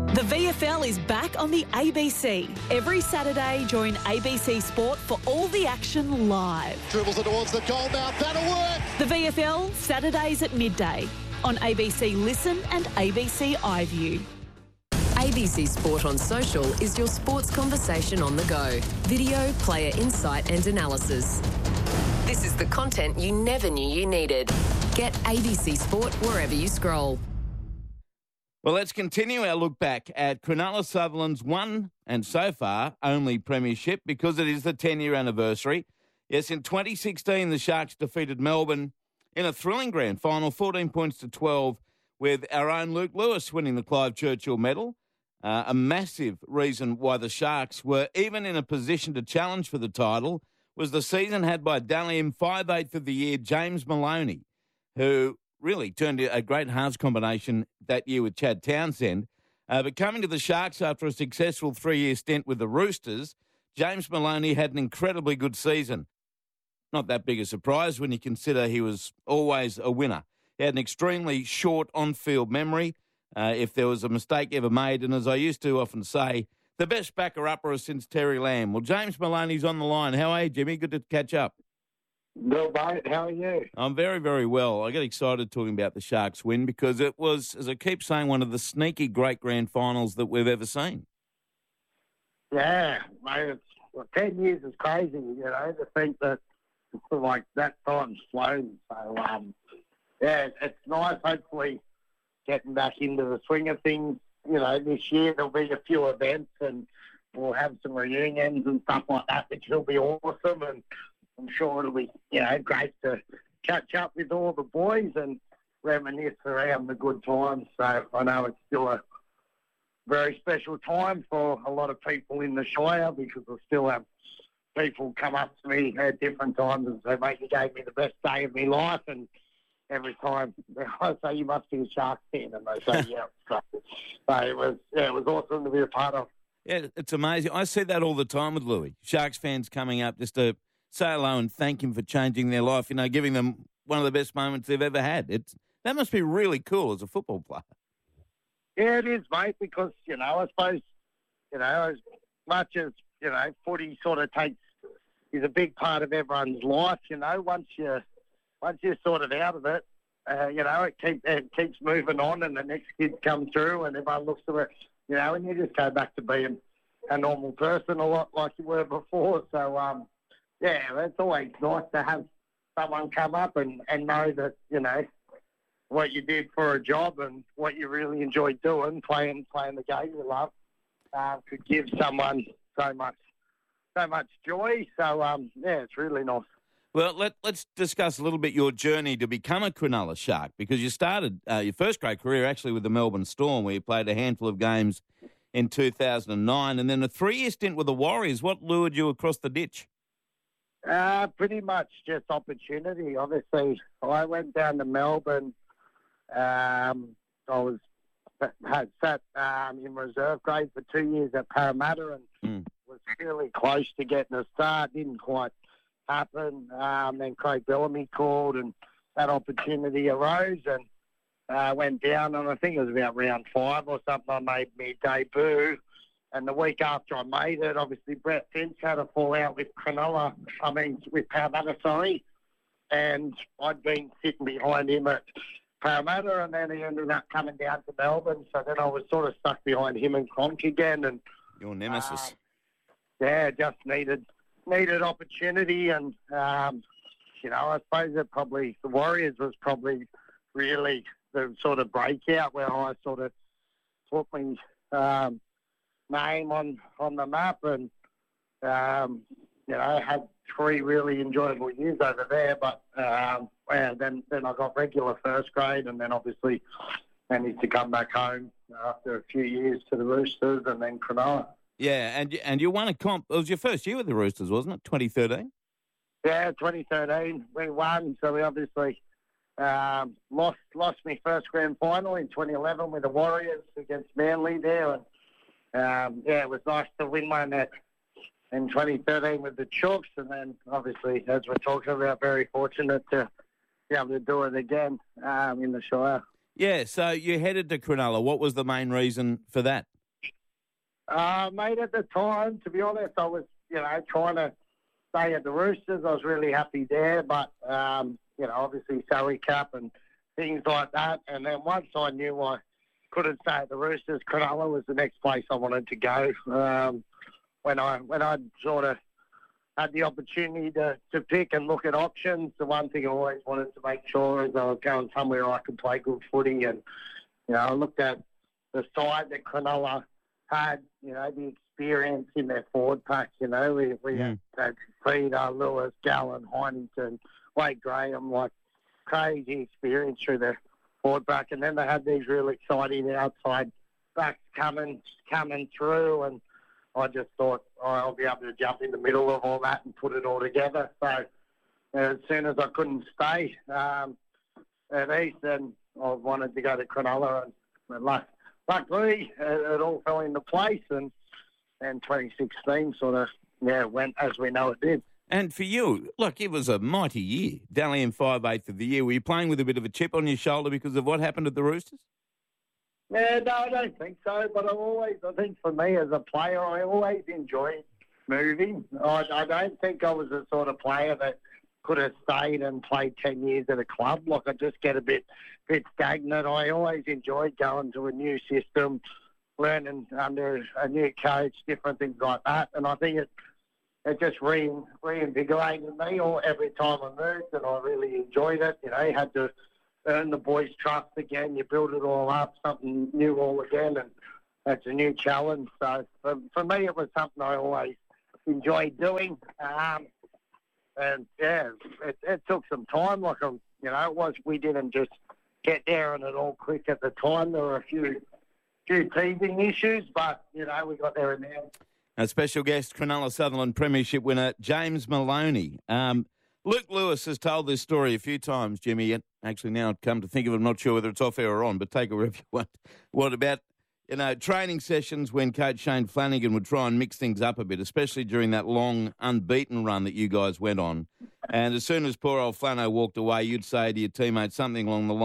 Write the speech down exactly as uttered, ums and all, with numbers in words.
The V F L is back on the A B C. Every Saturday, join A B C Sport for all the action live. Dribbles it towards the goal mouth. That'll work. The V F L, Saturdays at midday on A B C Listen and A B C iView. A B C Sport on Social is your sports conversation on the go. Video, player insight and analysis. This is the content you never knew you needed. Get A B C Sport wherever you scroll. Well, let's continue our look back at Cronulla Sutherland's one, and so far, only premiership, because it is the ten-year anniversary. Yes, in twenty sixteen, the Sharks defeated Melbourne in a thrilling grand final, fourteen points to twelve, with our own Luke Lewis winning the Clive Churchill medal. Uh, a massive reason why the Sharks were even in a position to challenge for the title was the season had by Dalian five-eighth of the year, James Maloney, who really turned a great halves combination that year with Chad Townsend. Uh, but coming to the Sharks after a successful three-year stint with the Roosters, James Maloney had an incredibly good season. Not that big a surprise when you consider he was always a winner. He had an extremely short on-field memory uh, if there was a mistake ever made. And as I used to often say, the best backer-upper since Terry Lamb. Well, James Maloney's on the line. How are you, Jimmy? Good to catch up. Well, mate, how are you? I'm very, very well. I get excited talking about the Sharks win because it was, as I keep saying, one of the sneaky great grand finals that we've ever seen. Yeah, mate, it's, well, ten years is crazy, you know, to think that, like, that time's flown. So, um, yeah, it's nice, hopefully, getting back into the swing of things. You know, this year there'll be a few events and we'll have some reunions and stuff like that, which will be awesome. And I'm sure it'll be, you know, great to catch up with all the boys and reminisce around the good times. So I know it's still a very special time for a lot of people in the Shire because I still have people come up to me at different times and say, mate, you gave me the best day of my life. And every time I say, you must be a Sharks fan. And they say, yeah. So, so it was, yeah, it was awesome to be a part of. Yeah, it's amazing. I see that all the time with Louis. Sharks fans coming up just to say hello and thank him for changing their life, you know, giving them one of the best moments they've ever had. It's That must be really cool as a football player. Yeah, it is, mate, because, you know, I suppose, you know, as much as, you know, footy sort of takes, is a big part of everyone's life, you know, once, you, once you're sort of out of it, uh, you know, it, keep, it keeps moving on and the next kids come through and everyone looks at it, you know, and you just go back to being a normal person a lot like you were before. So, um, yeah, it's always nice to have someone come up and, and know that, you know, what you did for a job and what you really enjoyed doing, playing playing the game you love, uh, could give someone so much so much joy. So, um, yeah, it's really nice. Well, let, let's discuss a little bit your journey to become a Cronulla Shark, because you started uh, your first great career actually with the Melbourne Storm, where you played a handful of games in two thousand nine, and then a three-year stint with the Warriors. What lured you across the ditch? Uh, pretty much just opportunity. Obviously, I went down to Melbourne. Um, I was had sat um, in reserve grade for two years at Parramatta and mm. was really close to getting a start. Didn't quite happen. Um, then Craig Bellamy called and that opportunity arose and uh, went down. And I think it was about round five or something. I made my debut. And the week after I made it, obviously Brett Finch had a fallout with Cronulla, I mean, with Parramatta, sorry. And I'd been sitting behind him at Parramatta, and then he ended up coming down to Melbourne. So then I was sort of stuck behind him and Cronk again. And your nemesis. Um, yeah, just needed needed opportunity. And, um, you know, I suppose that probably the Warriors was probably really the sort of breakout where I sort of put my um, name on, on the map and, um, you know, had three really enjoyable years over there. But um, well, then, then I got regular first grade and then obviously managed to come back home after a few years to the Roosters and then Cronulla. Yeah, and and you won a comp. It was your first year with the Roosters, wasn't it? twenty thirteen. Yeah, twenty thirteen. We won, so we obviously um, lost lost my first grand final in twenty eleven with the Warriors against Manly there. And um, yeah, it was nice to win one at, in twenty thirteen with the Chooks, and then obviously, as we're talking about, very fortunate to be able to do it again um, in the Shire. Yeah, so you headed to Cronulla. What was the main reason for that? Uh, mate, at the time, to be honest, I was, you know, trying to stay at the Roosters. I was really happy there, but, um, you know, obviously salary cap and things like that. And then once I knew I couldn't stay at the Roosters, Cronulla was the next place I wanted to go. Um, when I when I sort of had the opportunity to, to pick and look at options, the one thing I always wanted to make sure is I was going somewhere I could play good footy. And, you know, I looked at the side that Cronulla had, you know, the experience in their forward pack. You know, we, we Mm. had Feeder, Lewis, Gallen, Heinington, Wade Graham, like crazy experience through their forward pack. And then they had these really exciting outside backs coming coming through, and I just thought, oh, I'll be able to jump in the middle of all that and put it all together. So as soon as I couldn't stay um, at Eastern, I wanted to go to Cronulla, and, and luck, luckily it, it all fell into place, and and twenty sixteen sort of yeah went as we know it did. And for you, look, it was a mighty year. Dally in five-eighths of the year. Were you playing with a bit of a chip on your shoulder because of what happened at the Roosters? Yeah, no, I don't think so. But I've always, I think for me as a player, I always enjoyed moving. I, I don't think I was the sort of player that could have stayed and played ten years at a club. Like, I just get a bit, bit stagnant. I always enjoyed going to a new system, learning under a new coach, different things like that. And I think it, it just re, reinvigorated me all, every time I moved, and I really enjoyed it. You know, you had to earn the boys' trust again. You build it all up, something new all again, and that's a new challenge. So for, for me, it was something I always enjoyed doing. Um, and yeah, it, it took some time. Like, um, you know, it was, we didn't just get there and it all clicked at the time. There were a few, few teething issues, but you know, we got there in the end. A special guest, Cronulla Sutherland Premiership winner James Maloney. Um, Luke Lewis has told this story a few times, Jimmy. And actually, now I've come to think of it, I'm not sure whether it's off air or on, but take it wherever you want. What about, you know, training sessions when Coach Shane Flanagan would try and mix things up a bit, especially during that long unbeaten run that you guys went on. And as soon as poor old Flano walked away, you'd say to your teammates something along the line,